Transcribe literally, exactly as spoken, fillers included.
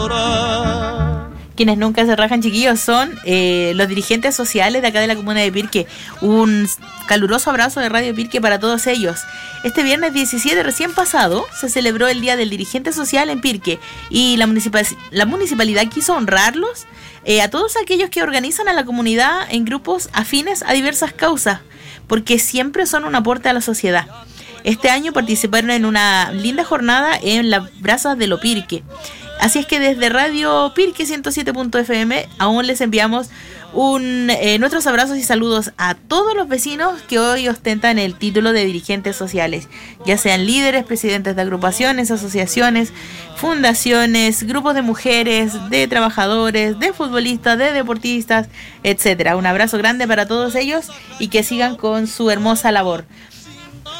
Quienes nunca se rajan, chiquillos, son eh, los dirigentes sociales de acá de la comuna de Pirque. Un caluroso abrazo de Radio Pirque para todos ellos. Este viernes diecisiete recién pasado se celebró el Día del Dirigente Social en Pirque y la, municipal, la municipalidad quiso honrarlos eh, a todos aquellos que organizan a la comunidad en grupos afines a diversas causas, porque siempre son un aporte a la sociedad. Este año participaron en una linda jornada en las brasas de Lopirque. Así es que desde Radio Pirque ciento siete punto efe eme aún les enviamos un, eh, nuestros abrazos y saludos a todos los vecinos que hoy ostentan el título de dirigentes sociales, ya sean líderes, presidentes de agrupaciones, asociaciones, fundaciones, grupos de mujeres, de trabajadores, de futbolistas, de deportistas, etcétera. Un abrazo grande para todos ellos y que sigan con su hermosa labor.